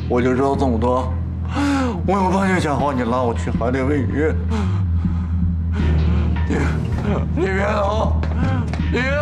我就知道这么多。我有半夜想好你拉我去海里喂鱼，你别走，你别